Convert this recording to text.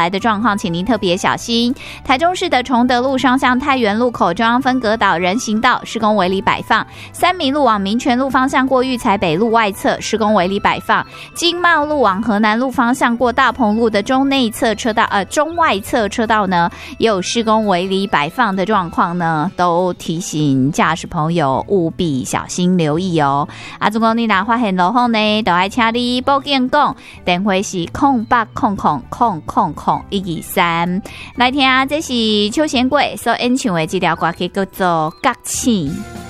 来的状况，请您特别小心。台中市的崇德路双向太原路口中央分隔岛人行道施工围篱摆放，三民路往民权路方向过育才北路外侧施工围篱摆放，经贸路往河南路方向过大鹏路的中外侧车道呢，也有施工围篱摆放的状况呢，都提醒驾驶朋友务必小心留意哦。如果你若发现路况呢，就要请你报警讲，电话是0800000123。来听这是邱贤贵所演唱的这条歌曲，叫做《角爬》。